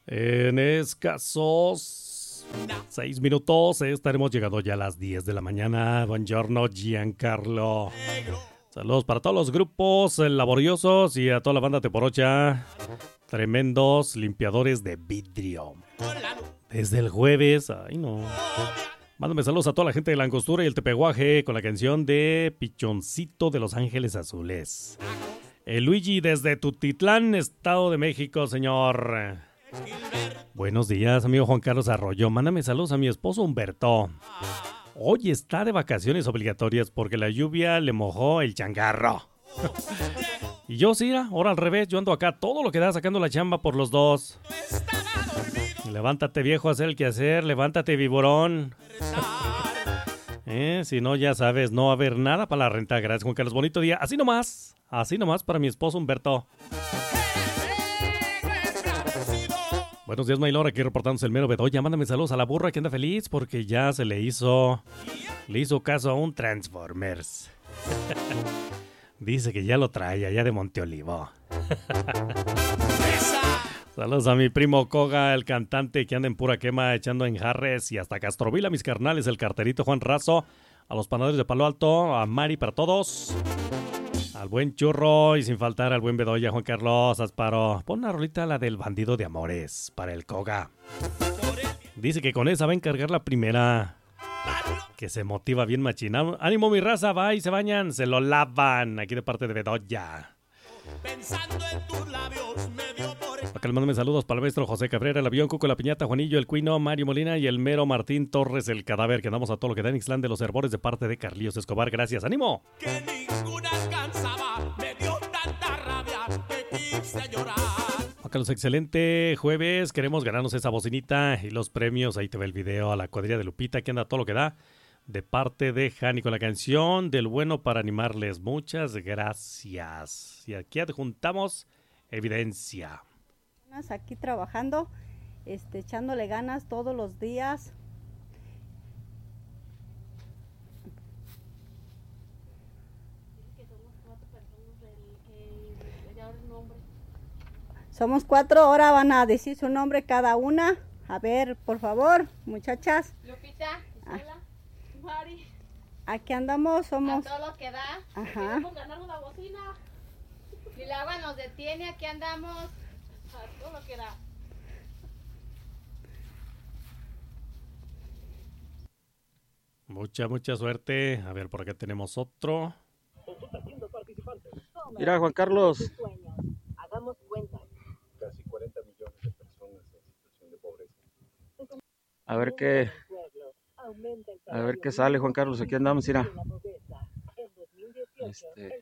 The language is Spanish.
En escasos 6 minutos estaremos llegando ya a las 10 de la mañana. Buongiorno, Giancarlo. Saludos para todos los grupos laboriosos y a toda la banda teporocha. Tremendos limpiadores de vidrio. Desde el jueves, ay no. Mándame saludos a toda la gente de la Angostura y el Tepeguaje con la canción de Pichoncito de Los Ángeles Azules. Luigi desde Tutitlán, Estado de México, señor. Buenos días, amigo Juan Carlos Arroyo. Mándame saludos a mi esposo Humberto. Hoy está de vacaciones obligatorias porque la lluvia le mojó el changarro. Y yo sí, ahora al revés, yo ando acá todo lo que da sacando la chamba por los dos. Levántate viejo a hacer el quehacer, levántate viborón. Si no, ya sabes, no va a haber nada para la renta. Gracias, Juan Carlos, bonito día. Así nomás para mi esposo Humberto. Buenos días, Maylor, aquí reportándose el mero Bedoya. Mándame saludos a la burra que anda feliz porque ya se le hizo caso a un Transformers. Dice que ya lo trae allá de Monteolivo. Saludos a mi primo Koga, el cantante que anda en pura quema echando en jarres, y hasta Castrovila, mis carnales, el carterito Juan Razo, a los panaderos de Palo Alto, a Mari para todos, al buen Churro y sin faltar al buen Bedoya, Juan Carlos Asparo. Pon una rolita, la del bandido de amores, para el Koga. Dice que con esa va a encargar la primera, que se motiva bien machina. Ánimo mi raza, va y se bañan, se lo lavan, aquí de parte de Bedoya. Pensando en tus labios me dio por... Acá le mándame saludos para el maestro José Cabrera, el avión, Cuco, la Piñata, Juanillo, el Cuino, Mario Molina y el mero Martín Torres, el cadáver, que andamos a todo lo que da en Ixtlán de los Herbores de parte de Carlillos Escobar. Gracias, ánimo. Que ninguna alcanzaba, me dio tanta rabia que quise llorar. Acá los excelente jueves, queremos ganarnos esa bocinita y los premios. Ahí te va el video a la cuadrilla de Lupita, que anda todo lo que da. De parte de Jani con la canción del bueno para animarles. Muchas gracias. Y aquí adjuntamos evidencia. Aquí trabajando, echándole ganas todos los días. Somos 4, ahora van a decir su nombre cada una. A ver, por favor, muchachas. Lupita, Isela, Mari. Aquí andamos, somos... A todo lo que da. Ajá. Queremos ganar una bocina. Si el agua nos detiene, aquí andamos. A todo lo que da. Mucha suerte. A ver, por acá tenemos otro. Mira, Juan Carlos. Hagamos cuentas. Casi 40 millones de personas en situación de pobreza. A ver qué sale, Juan Carlos. Aquí andamos, mira.